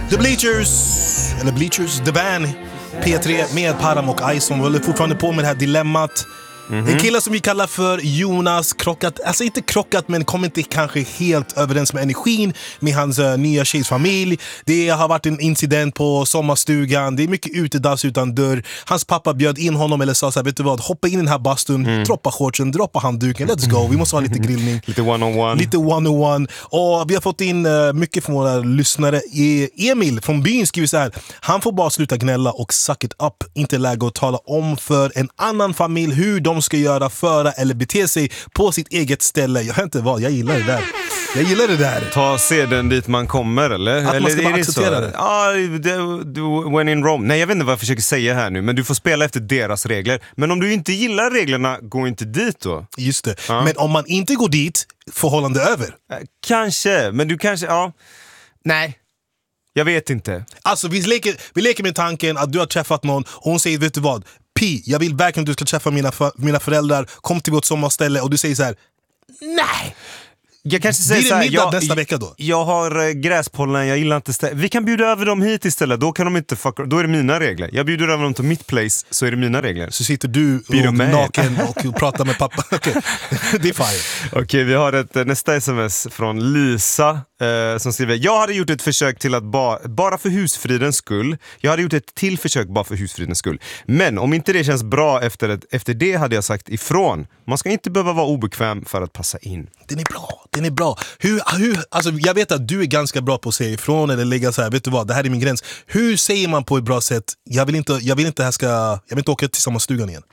The Bleachers, The Van, P3 med Param och Ice som håller fortfarande på med det här dilemmat. En kille som vi kallar för Jonas krockat, alltså inte krockat men kom inte kanske helt överens med energin med hans nya tjejs familj. Det har varit en incident på sommarstugan, det är mycket utedass utan dörr. Hans pappa bjöd in honom eller sa så här, vet du vad, hoppa in i den här bastun, droppa shortsen, droppa handduken, let's go, vi måste ha lite grillning. Lite one-on-one. Lite one-on-one. Och vi har fått in mycket från våra lyssnare. Emil från byn skriver så här: han får bara sluta gnälla och suck it up. Inte läge att tala om för en annan familj hur de ska göra, föra eller bete sig på sitt eget ställe. Jag vet inte vad, jag gillar det där. Ta seden dit man kommer, eller? Att eller man ska bara är det acceptera det. Ja, when in Rome. Nej, jag vet inte vad jag försöker säga här nu, men du får spela efter deras regler. Men om du inte gillar reglerna, gå inte dit då. Just det. Ja. Men om man inte går dit, förhållande över. Kanske, men du kanske, ja. Nej. Jag vet inte. Alltså vi leker med tanken att du har träffat någon och hon säger, vet du vad? Jag vill verkligen att du ska träffa mina föräldrar. Kom till vårt sommarställe och du säger så här: nej. Jag kanske säger blir det middag nästa vecka då? Jag har gräspollen, jag gillar inte vi kan bjuda över dem hit istället. Då kan de inte då är det mina regler. Jag bjuder över dem till mitt place, så är det mina regler. Så sitter du naken och pratar med pappa. Okay. Det är fine. Okej, vi har nästa sms från Lisa som skriver: jag hade gjort ett försök till att bara för husfridens skull. Jag hade gjort ett till försök bara för husfridens skull. Men om inte det känns bra efter det hade jag sagt ifrån. Man ska inte behöva vara obekväm för att passa in. Den är bra. Alltså jag vet att du är ganska bra på att säga ifrån eller lägga så här, vet du vad, det här är min gräns. Hur säger man på ett bra sätt? Jag vill inte åka till samma stugan igen.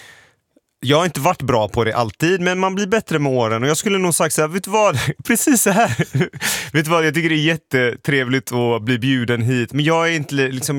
Jag har inte varit bra på det alltid, men man blir bättre med åren. Och jag skulle nog sagt så här, vet du vad? Precis så här. Vet du vad? Jag tycker det är jättetrevligt att bli bjuden hit. Men jag är inte liksom,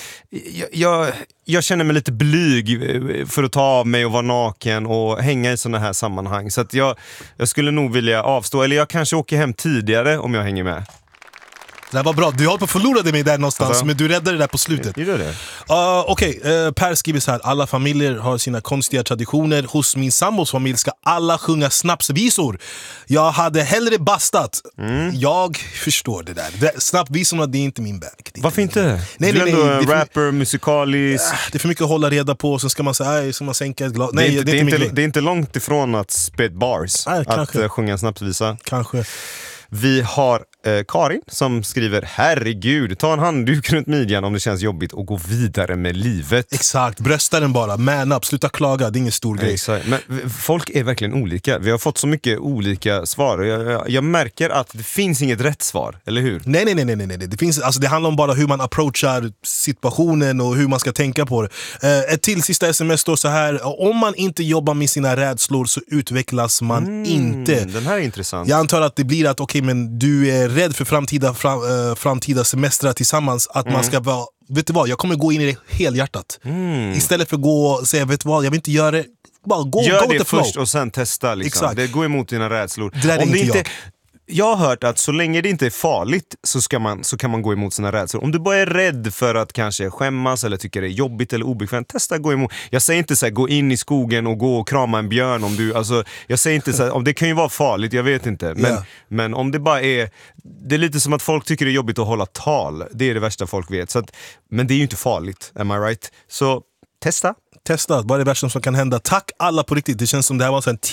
jag känner mig lite blyg för att ta av mig och vara naken och hänga i såna här sammanhang. Så att jag skulle nog vilja avstå. Eller jag kanske åker hem tidigare om jag hänger med. Det var bra, du håller på att förlora mig där någonstans, alltså, men du räddade det där på slutet. Okej, Per skriver så här: alla familjer har sina konstiga traditioner. Hos min sambos familj ska alla sjunga snapsvisor. Jag hade hellre bastat. Jag förstår det där. Snapsvisorna, det är inte min bag. Varför inte? Nej, du är ändå rapper, musikalisk. Det är för mycket att hålla reda på. Så ska man säga, ska man sänka ett glas. Nej, det är inte långt ifrån att spit bars. Att sjunga en snapsvisa. Kanske. Vi har Karin som skriver: herregud, ta en handduk runt midjan om det känns jobbigt och gå vidare med livet. Exakt, brösta den bara, man up, sluta klaga, det är ingen stor grej. Exakt. Men folk är verkligen olika. Vi har fått så mycket olika svar. Jag märker att det finns inget rätt svar, eller hur? Nej. Det finns, alltså det handlar om bara hur man approachar situationen och hur man ska tänka på det. Ett till sista sms står så här: om man inte jobbar med sina rädslor så utvecklas man inte. Den här är intressant. Jag antar att det blir att men du är rädd för framtida semestrar tillsammans, att man ska vara, vet du vad, jag kommer gå in i det helhjärtat. Istället för att gå och säga, vet du vad, jag vill inte göra det. Bara gör det först och sen testa liksom. Exakt. Det går emot dina rädslor. Om det inte jag har hört att så länge det inte är farligt så kan man gå emot sina rädslor. Om du bara är rädd för att kanske skämmas eller tycker det är jobbigt eller obekvämt, testa gå emot. Jag säger inte så här, gå in i skogen och gå och krama en björn om du, alltså jag säger inte så här, om det kan ju vara farligt, jag vet inte. Men om det bara är, det är lite som att folk tycker det är jobbigt att hålla tal. Det är det värsta folk vet. Så att, men det är ju inte farligt, am I right? Så testa, vad är det värsta som kan hända? Tack alla på riktigt, det känns som det här var en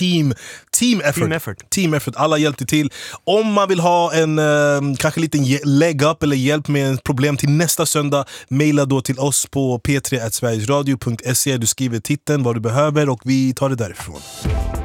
team effort. Alla hjälpte till. Om man vill ha en kanske liten leg up eller hjälp med ett problem till nästa söndag, mejla då till oss på p3@sverigesradio.se. Du skriver titeln, vad du behöver och vi tar det därifrån.